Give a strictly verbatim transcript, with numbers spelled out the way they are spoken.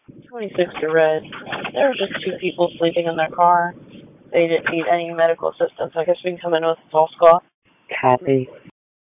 twenty-six to Red. There were just two people sleeping in their car. They didn't need any medical assistance. I guess we can come in with a false call. Copy.